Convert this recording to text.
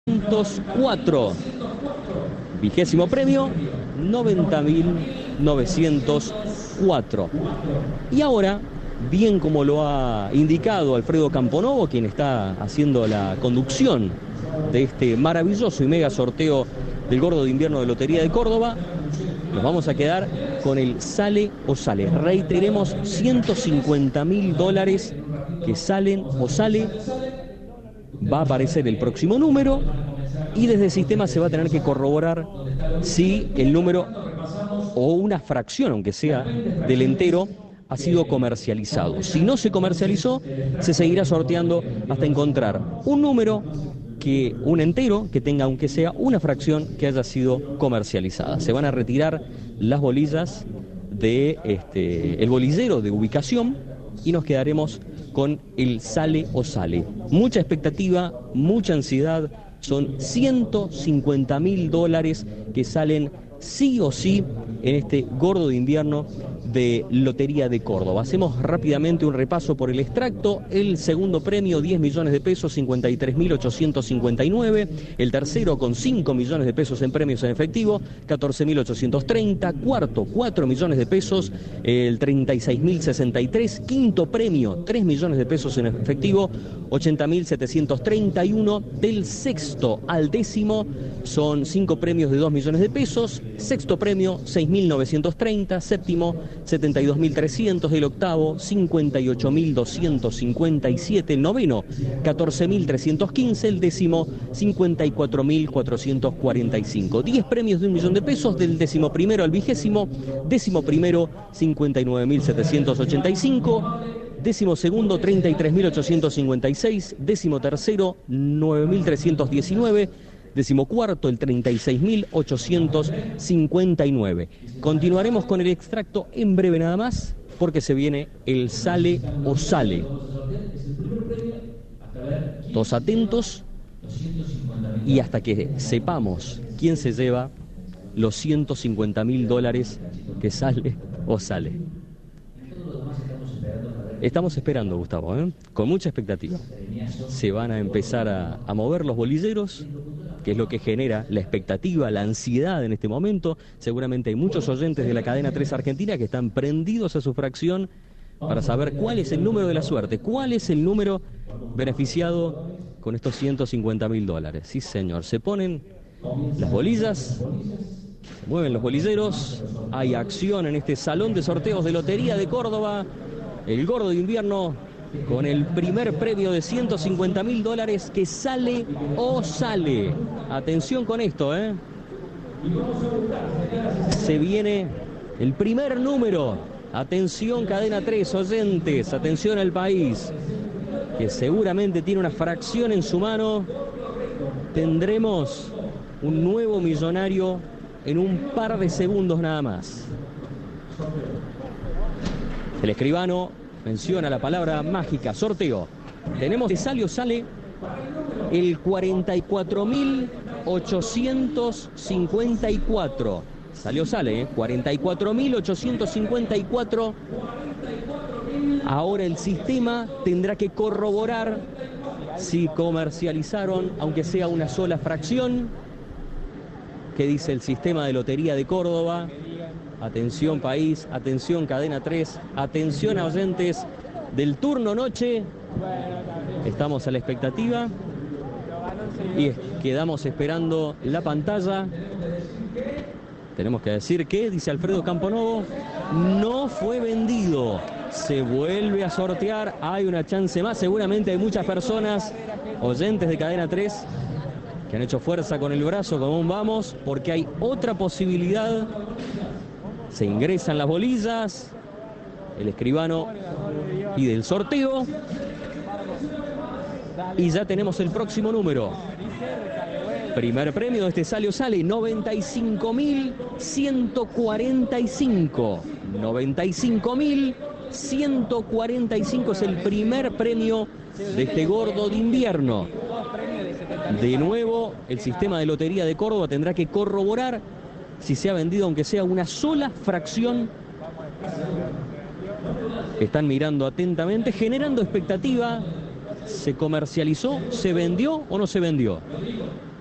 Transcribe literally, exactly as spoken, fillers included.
novecientos cuatro. Vigésimo premio, noventa mil novecientos cuatro. Y ahora, bien como lo ha indicado Alfredo Camponovo, quien está haciendo la conducción de este maravilloso y mega sorteo del Gordo de Invierno de Lotería de Córdoba, nos vamos a quedar con el sale o sale. Reiteremos, ciento cincuenta mil dólares que salen o sale. Va a aparecer el próximo número y desde el sistema se va a tener que corroborar si el número o una fracción, aunque sea del entero, ha sido comercializado. Si no se comercializó, se seguirá sorteando hasta encontrar un número, que un entero, que tenga aunque sea una fracción que haya sido comercializada. Se van a retirar las bolillas de este, el bolillero de ubicación y nos quedaremos con el sale o sale. Mucha expectativa, mucha ansiedad. Son ciento cincuenta mil dólares que salen sí o sí en este Gordo de Invierno de Lotería de Córdoba. Hacemos rápidamente un repaso por el extracto. El segundo premio, diez millones de pesos, cincuenta y tres mil ochocientos cincuenta y nueve. El tercero, con cinco millones de pesos en premios en efectivo, catorce mil ochocientos treinta. Cuarto, cuatro millones de pesos, el treinta y seis mil sesenta y tres. Quinto premio, tres millones de pesos en efectivo, ochenta mil setecientos treinta y uno. Del sexto al décimo son cinco premios de dos millones de pesos. Sexto premio, seis mil novecientos treinta. Séptimo, setenta y dos mil trescientos. Del octavo, cincuenta y ocho mil doscientos cincuenta y siete. El noveno, catorce mil trescientos quince. El décimo, cincuenta y cuatro mil cuatrocientos cuarenta y cinco. diez premios de un millón de pesos del décimo primero al vigésimo. Décimo primero, cincuenta y nueve mil setecientos ochenta y cinco. Décimo segundo, treinta y tres mil ochocientos cincuenta y seis. Décimo tercero, nueve mil trescientos diecinueve. Décimo cuarto, el treinta y seis mil ochocientos cincuenta y nueve. Continuaremos con el extracto en breve nada más, porque se viene el sale o sale. Todos atentos y hasta que sepamos quién se lleva los ciento cincuenta mil dólares que sale o sale. Estamos esperando, Gustavo, ¿eh? Con mucha expectativa. Se van a empezar a, a mover los bolilleros, que es lo que genera la expectativa, la ansiedad en este momento. Seguramente hay muchos oyentes de la cadena tres Argentina que están prendidos a su fracción para saber cuál es el número de la suerte, cuál es el número beneficiado con estos ciento cincuenta mil dólares. Sí, señor, se ponen las bolillas, se mueven los bolilleros, hay acción en este salón de sorteos de Lotería de Córdoba. El Gordo de Invierno con el primer premio de ciento cincuenta mil dólares que sale o sale. Atención con esto, ¿eh? Se viene el primer número. Atención, cadena tres, oyentes. Atención al país, que seguramente tiene una fracción en su mano. Tendremos un nuevo millonario en un par de segundos nada más. El escribano menciona la palabra mágica, sorteo. Tenemos de sale o sale el cuarenta y cuatro mil ochocientos cincuenta y cuatro. Sale o sale, ¿eh? cuarenta y cuatro mil ochocientos cincuenta y cuatro. Ahora el sistema tendrá que corroborar si comercializaron, aunque sea una sola fracción. ¿Qué dice el sistema de Lotería de Córdoba? Atención país, atención cadena tres, atención a oyentes del turno noche. Estamos a la expectativa y quedamos esperando la pantalla. Tenemos que decir que, dice Alfredo Camponovo, no fue vendido. Se vuelve a sortear, hay una chance más. Seguramente hay muchas personas, oyentes de cadena tres, que han hecho fuerza con el brazo como un vamos, porque hay otra posibilidad. Se ingresan las bolillas, el escribano pide el sorteo y ya tenemos el próximo número. Primer premio de este sale o sale, noventa y cinco mil ciento cuarenta y cinco. noventa y cinco mil ciento cuarenta y cinco es el primer premio de este Gordo de Invierno. De nuevo, el sistema de Lotería de Córdoba tendrá que corroborar si se ha vendido aunque sea una sola fracción. Están mirando atentamente, generando expectativa. ¿Se comercializó? ¿Se vendió o no se vendió?